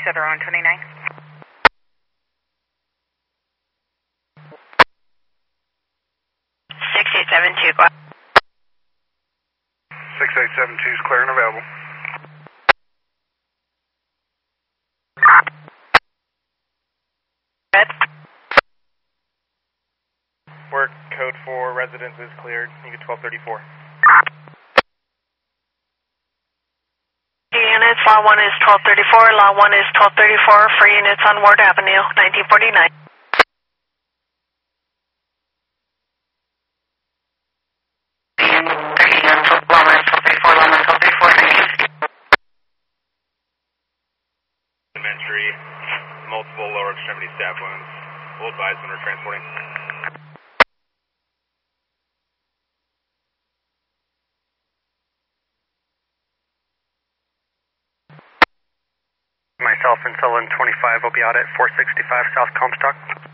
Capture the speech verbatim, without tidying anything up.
Cedar one twenty-nine. six eight seven two, go ahead. six eight seven two is clear and available. Red. Work code four, residence is cleared. You get twelve thirty-four. Units, law one is twelve thirty-four, law one is twelve thirty-four for units on Ward Avenue, nineteen forty-nine. Elementary, multiple lower extremity stab wounds. We'll advise when we're transporting. Myself and Sullivan twenty-five will be out at four sixty-five South Comstock.